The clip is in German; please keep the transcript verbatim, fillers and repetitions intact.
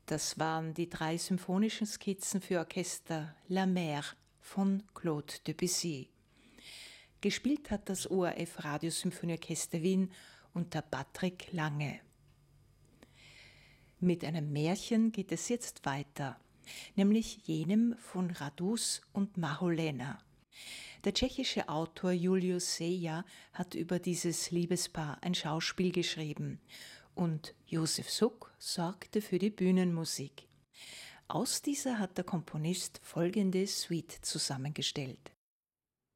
Das waren die drei symphonischen Skizzen für Orchester La Mer von Claude Debussy. Gespielt hat das O R F Radiosymphonieorchester Wien unter Patrick Lange. Mit einem Märchen geht es jetzt weiter, nämlich jenem von Radus und Maholena. Der tschechische Autor Julius Seja hat über dieses Liebespaar ein Schauspiel geschrieben und Josef Suk sorgte für die Bühnenmusik. Aus dieser hat der Komponist folgende Suite zusammengestellt.